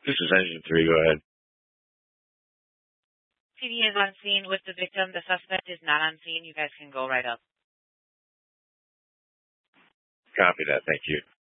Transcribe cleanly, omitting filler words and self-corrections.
This is Engine 3. Go ahead. PD is on scene with the victim. The suspect is not on scene. You guys can go right up. Copy that. Thank you.